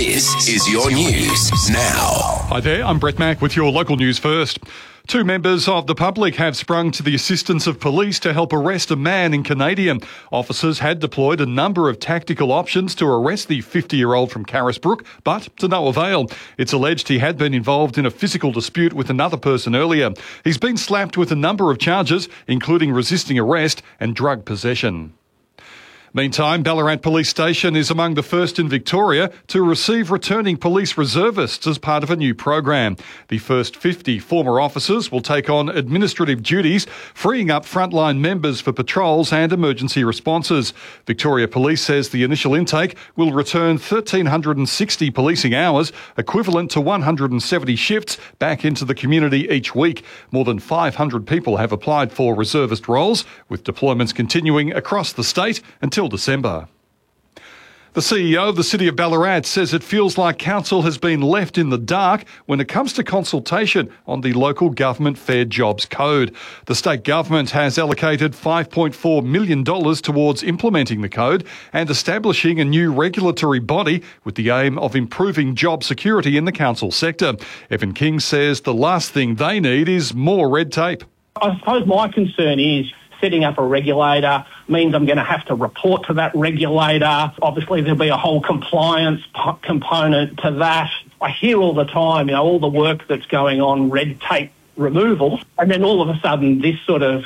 This is your news now. Hi there, I'm Brett Mack with your local news first. Two members of the public have sprung to the assistance of police to help arrest a man in Canadian. Officers had deployed a number of tactical options to arrest the 50-year-old from Carisbrook, but to no avail. It's alleged he had been involved in a physical dispute with another person earlier. He's been slapped with a number of charges, including resisting arrest and drug possession. Meantime, Ballarat Police Station is among the first in Victoria to receive returning police reservists as part of a new program. The first 50 former officers will take on administrative duties, freeing up frontline members for patrols and emergency responses. Victoria Police says the initial intake will return 1,360 policing hours, equivalent to 170 shifts, back into the community each week. More than 500 people have applied for reservist roles, with deployments continuing across the state until December. The CEO of the City of Ballarat says it feels like council has been left in the dark when it comes to consultation on the local government Fair Jobs Code. The state government has allocated $5.4 million towards implementing the code and establishing a new regulatory body with the aim of improving job security in the council sector. Evan King says the last thing they need is more red tape. I suppose my concern is setting up a regulator means I'm going to have to report to that regulator. Obviously, there'll be a whole compliance component to that. I hear all the time, all the work that's going on, red tape removal, and then all of a sudden this sort of,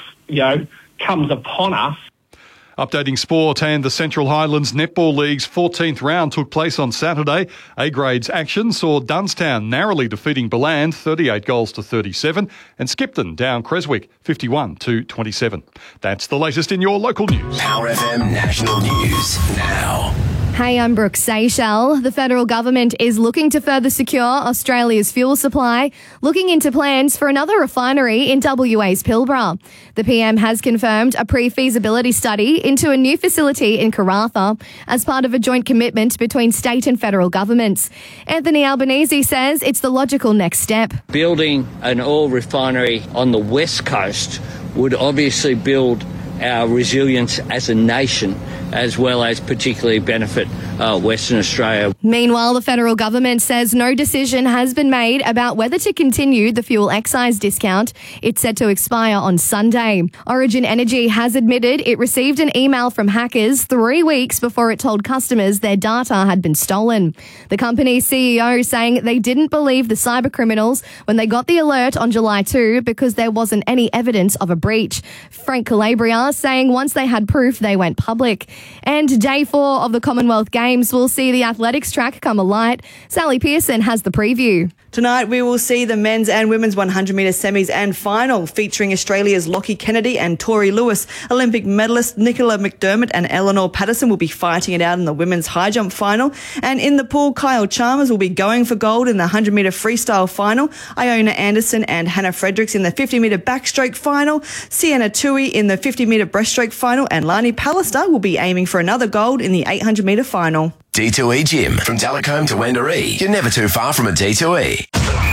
comes upon us. Updating sport, and the Central Highlands Netball League's 14th round took place on Saturday. A-Grade's action saw Dunstown narrowly defeating Ballan 38 goals to 37 and Skipton down Creswick 51 to 27. That's the latest in your local news. Power FM National News now. Hey, I'm Brooke Seychelles. The federal government is looking to further secure Australia's fuel supply, looking into plans for another refinery in WA's Pilbara. The PM has confirmed a pre-feasibility study into a new facility in Karratha as part of a joint commitment between state and federal governments. Anthony Albanese says it's the logical next step. Building an oil refinery on the west coast would obviously build our resilience as a nation, as well as particularly benefit Western Australia. Meanwhile, the federal government says no decision has been made about whether to continue the fuel excise discount. It's set to expire on Sunday. Origin Energy has admitted it received an email from hackers 3 weeks before it told customers their data had been stolen. The company's CEO saying they didn't believe the cyber criminals when they got the alert on July 2 because there wasn't any evidence of a breach. Frank Calabria saying once they had proof, they went public. And day 4 of the Commonwealth Games will see the athletics track come alight. Sally Pearson has the preview. Tonight we will see the men's and women's 100-metre semis and final featuring Australia's Lockie Kennedy and Tori Lewis. Olympic medalist Nicola McDermott and Eleanor Patterson will be fighting it out in the women's high jump final. And in the pool, Kyle Chalmers will be going for gold in the 100-metre freestyle final. Iona Anderson and Hannah Fredericks in the 50-metre backstroke final. Sienna Tui in the 50-metre breaststroke final. And Lani Pallister will be aiming for another gold in the 800-metre final. D2E Gym. From Delacombe to Wendouree. You're never too far from a D2E.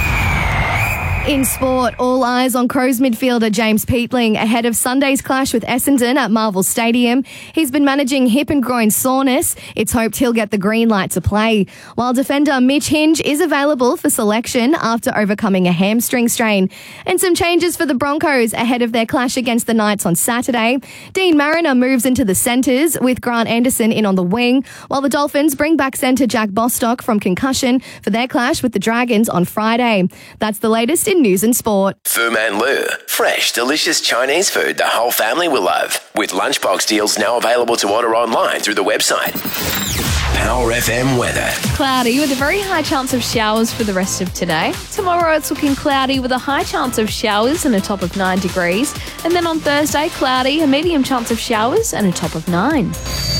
In sport, all eyes on Crows midfielder James Peatling ahead of Sunday's clash with Essendon at Marvel Stadium. He's been managing hip and groin soreness. It's hoped he'll get the green light to play. While defender Mitch Hinge is available for selection after overcoming a hamstring strain. And some changes for the Broncos ahead of their clash against the Knights on Saturday. Dean Mariner moves into the centres with Grant Anderson in on the wing, while the Dolphins bring back centre Jack Bostock from concussion for their clash with the Dragons on Friday. That's the latest in news and sport. Fu Man Lu. Fresh, delicious Chinese food the whole family will love. With lunchbox deals now available to order online through the website. Power FM weather. Cloudy with a very high chance of showers for the rest of today. Tomorrow it's looking cloudy with a high chance of showers and a top of 9 degrees. And then on Thursday, cloudy, a medium chance of showers and a top of 9.